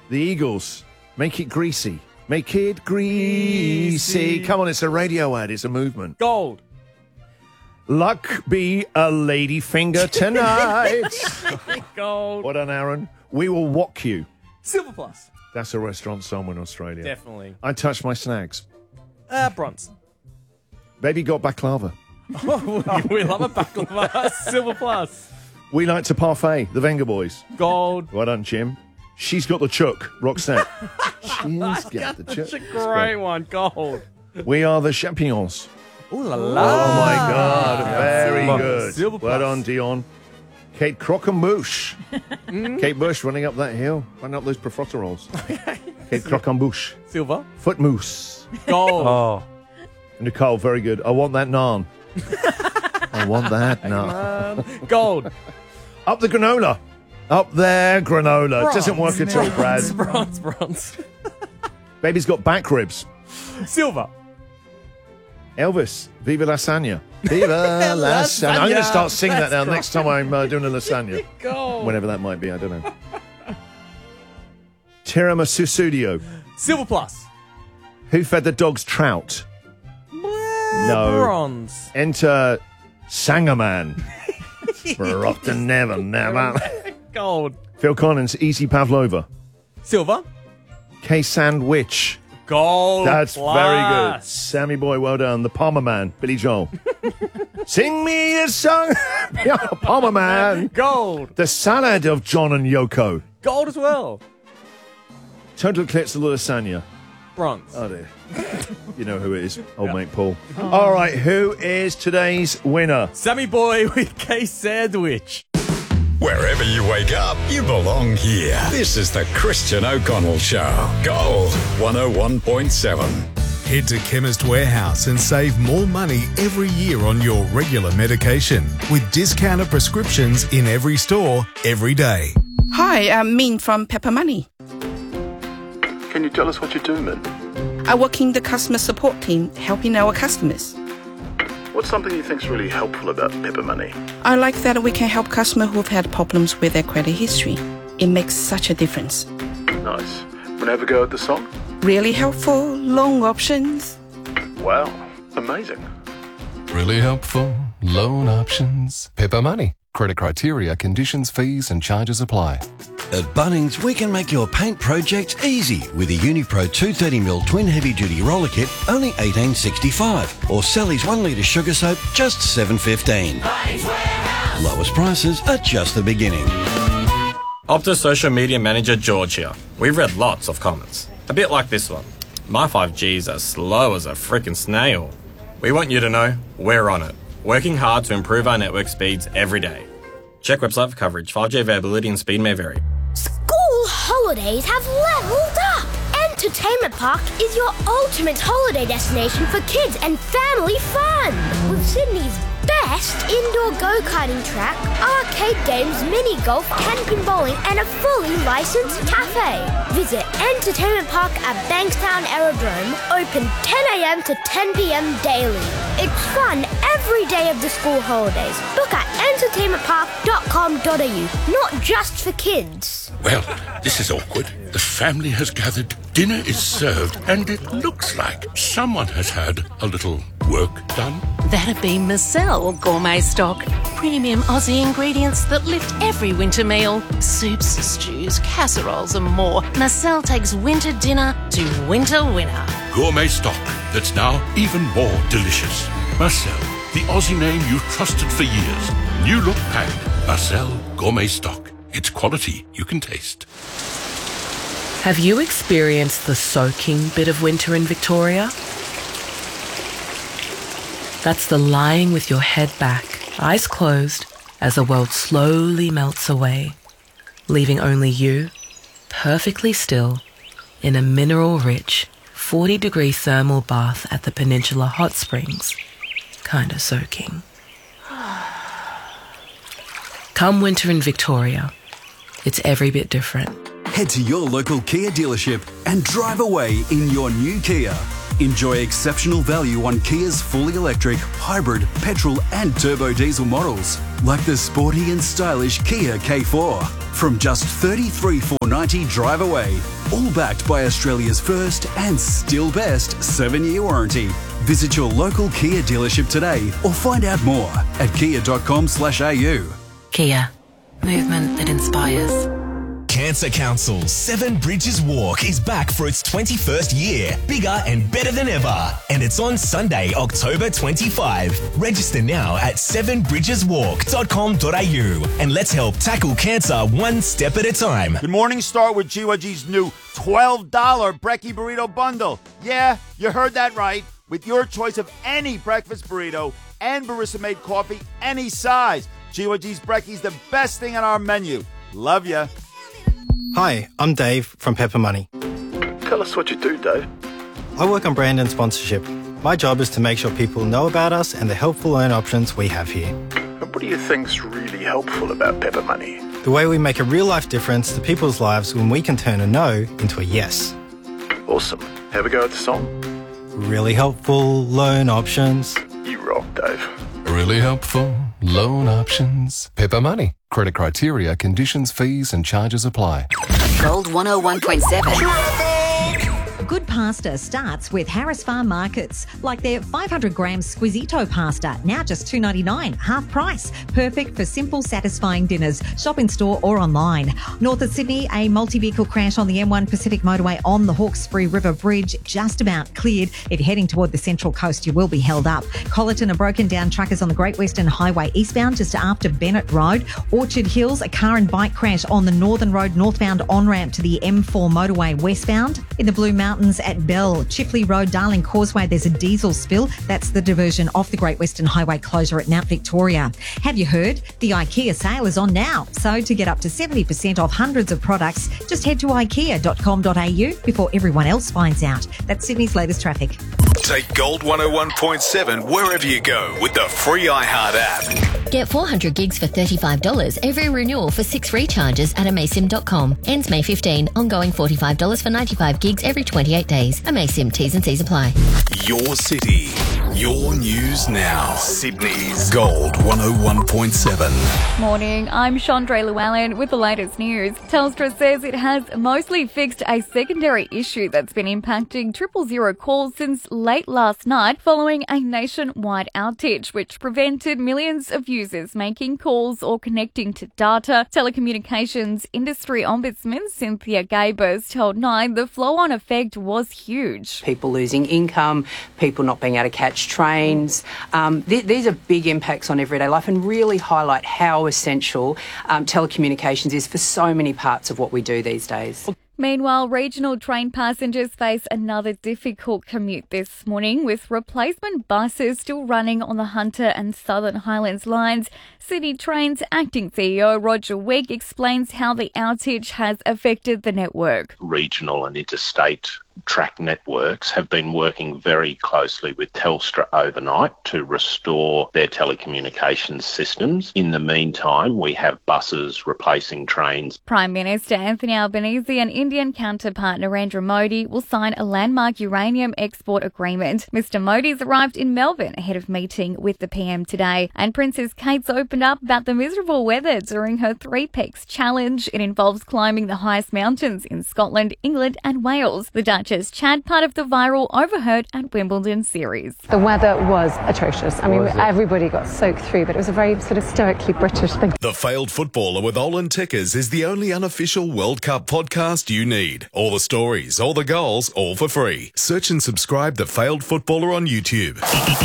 The Eagles. Make it greasy. Make it greasy. Come on, it's a radio ad. It's a movement. Gold. Luck be a lady finger tonight. Gold. Well done, Aaron. We will walk you. Silver plus. That's a restaurant somewhere in Australia. Definitely. I touched my snags. Bronze. Baby got baklava. We love a baklava. Silver plus. We like to parfait, the Venga Boys. Gold. Well done, Jim. She's got the chook, Roxette. She's got the chook. That's a great one. Gold. We are the champions. Ooh la la. Oh, my God. Very Silver. good. Silver Well plus. done, Dion. Kate Croquembouche. Kate Bush running up that hill. Running up those profiteroles. Kate Croquembouche. Silver. Foot mousse. Gold. Oh, Nicole, very good. I want that naan. I want that naan. Gold. Up the granola. Up there, granola. It doesn't work at all, Brad. Bronze. Baby's got back ribs. Silver. Elvis, Viva Lasagna. Viva Lasagna. I'm going to start singing that now next time I'm doing a lasagna. Gold. Whenever that might be, I don't know. Tiramisu Studio. Silver plus. Who fed the dogs trout? No. Bronze. Enter Sangerman. For often never. Gold. Phil Collins, Easy Pavlova. Silver. K Sandwich. Gold. That's plus. very good. Sammy Boy, well done. The Palmer Man, Billy Joel. Sing me a song. Palmer Man. Gold. The Salad of John and Yoko. Gold as well. Total Eclipse of the Lasagna. Bronze. Oh dear. You know who it is. Old mate Paul. All right, who is today's winner? Sammy Boy with K Sandwich. Wherever you wake up, you belong here. This is the Christian O'Connell Show. Gold 101.7. Head to Chemist Warehouse and save more money every year on your regular medication with discounted prescriptions in every store, every day. Hi, I'm Min from Pepper Money. Can you tell us what you do, Min? I work in the customer support team, helping our customers. What's something you think's really helpful about Pepper Money? I like that we can help customers who've had problems with their credit history. It makes such a difference. Nice. Want to have a go at the song? Really helpful, loan options. Wow, amazing. Really helpful. Loan options. Pepper Money. Credit criteria, conditions, fees and charges apply. At Bunnings, we can make your paint project easy with a Unipro 230ml twin heavy-duty roller kit, only $18.65. Or Sally's 1 litre sugar soap, just $7.15. Lowest prices are just the beginning. Optus social media manager George here. We've read lots of comments. A bit like this one. My 5G's are slow as a frickin' snail. We want you to know we're on it. Working hard to improve our network speeds every day. Check website for coverage. 5G availability and speed may vary. School holidays have leveled up! Entertainment Park is your ultimate holiday destination for kids and family fun! With Sydney's best indoor go-karting track, arcade games, mini-golf, camping bowling and a fully licensed cafe. Visit Entertainment Park at Bankstown Aerodrome, open 10am to 10pm daily. It's fun every day of the school holidays. Book at entertainmentpark.com.au, not just for kids. Well, this is awkward. The family has gathered, dinner is served, and it looks like someone has had a little work done. That'd be Marcel Gourmet Stock. Premium Aussie ingredients that lift every winter meal. Soups, stews, casseroles and more. Marcel takes winter dinner to winter winner. Gourmet stock that's now even more delicious. Marcel, the Aussie name you've trusted for years. New look pack. Marcel Gourmet Stock. It's quality you can taste. Have you experienced the soaking bit of winter in Victoria? That's the lying with your head back, eyes closed, as the world slowly melts away, leaving only you, perfectly still, in a mineral-rich, 40-degree thermal bath at the Peninsula Hot Springs, kinda soaking. Come winter in Victoria, it's every bit different. Head to your local Kia dealership and drive away in your new Kia. Enjoy exceptional value on Kia's fully electric, hybrid, petrol and turbo diesel models, like the sporty and stylish Kia K4. From just $33,490 drive away. All backed by Australia's first and still best 7-year warranty. Visit your local Kia dealership today or find out more at kia.com/au. Kia. Movement that inspires. Cancer Council's Seven Bridges Walk is back for its 21st year, bigger and better than ever. And it's on Sunday, October 25. Register now at sevenbridgeswalk.com.au and let's help tackle cancer one step at a time. Good morning, start with GYG's new $12 Brekkie Burrito Bundle. Yeah, you heard that right. With your choice of any breakfast burrito and barista-made coffee, any size. GYG's Brekkie's the best thing on our menu. Love ya. Hi, I'm Dave from Pepper Money. Tell us what you do, Dave. I work on brand and sponsorship. My job is to make sure people know about us and the helpful loan options we have here. And what do you think's really helpful about Pepper Money? The way we make a real-life difference to people's lives when we can turn a no into a yes. Awesome. Have a go at the song. Really helpful loan options. You rock, Dave. Really helpful loan options. Pepper Money. Credit criteria, conditions, fees and charges apply. Gold 101.7. Good pasta starts with Harris Farm Markets, like their 500-gram Squisito pasta, now just $2.99, half price. Perfect for simple, satisfying dinners. Shop in store or online. North of Sydney, a multi-vehicle crash on the M1 Pacific Motorway on the Hawkesbury River Bridge, just about cleared. If you're heading toward the Central Coast, you will be held up. Collerton, a broken down truckers on the Great Western Highway eastbound, just after Bennett Road. Orchard Hills, a car and bike crash on the Northern Road northbound on-ramp to the M4 motorway westbound. In the Blue Mountains at Bell, Chifley Road, Darling Causeway, there's a diesel spill. That's the diversion off the Great Western Highway closure at Mount Victoria. Have you heard? The IKEA sale is on now. So to get up to 70% off hundreds of products, just head to ikea.com.au before everyone else finds out. That's Sydney's latest traffic. Take Gold 101.7 wherever you go with the free iHeart app. Get 400 gigs for $35 every renewal for 6 recharges at amaysim.com. Ends May 15. Ongoing $45 for 95 gigs every 28 days. Amaysim, T's and C's apply. Your city, your news now. Sydney's Gold 101.7. Morning, I'm Chandra Llewellyn with the latest news. Telstra says it has mostly fixed a secondary issue that's been impacting 000 calls since late last night following a nationwide outage which prevented millions of users making calls or connecting to data. Telecommunications industry ombudsman Cynthia Gabers told Nine the flow-on effect was huge. People losing income, people not being able to catch trains. These are big impacts on everyday life and really highlight how essential telecommunications is for so many parts of what we do these days. Meanwhile, regional train passengers face another difficult commute this morning, with replacement buses still running on the Hunter and Southern Highlands lines. City Trains acting CEO Roger Wigg explains how the outage has affected the network. Regional and interstate track networks have been working very closely with Telstra overnight to restore their telecommunications systems. In the meantime, we have buses replacing trains. Prime Minister Anthony Albanese and Indian counterpart Narendra Modi will sign a landmark uranium export agreement. Mr Modi's arrived in Melbourne ahead of meeting with the PM today, and Princess Kate's opened up about the miserable weather during her Three Peaks challenge. It involves climbing the highest mountains in Scotland, England and Wales. The Duchess Chad part of the viral Overheard at Wimbledon series. The weather was atrocious. I mean, everybody got soaked through, but it was a very sort of stoically British thing. The Failed Footballer with Olin Tickers is the only unofficial World Cup podcast you need. All the stories, all the goals, all for free. Search and subscribe The Failed Footballer on YouTube.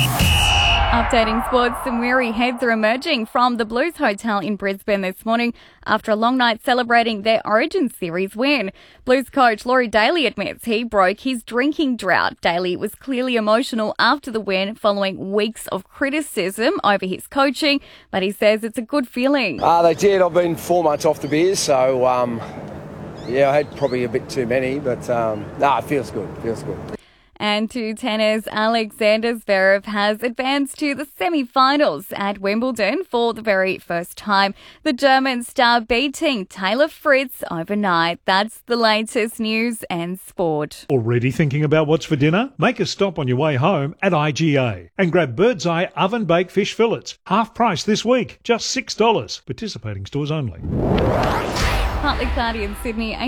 Updating sports, some weary heads are emerging from the Blues Hotel in Brisbane this morning after a long night celebrating their Origin Series win. Blues coach Laurie Daly admits he broke his drinking drought. Daly was clearly emotional after the win following weeks of criticism over his coaching, but he says it's a good feeling. They did. I've been 4 months off the beers, so I had probably a bit too many, but it feels good. And to tennis, Alexander Zverev has advanced to the semi-finals at Wimbledon for the very first time. The German star beating Taylor Fritz overnight. That's the latest news and sport. Already thinking about what's for dinner? Make a stop on your way home at IGA and grab Bird's Eye oven-baked fish fillets. Half price this week, just $6. Participating stores only. Partly cloudy in Sydney.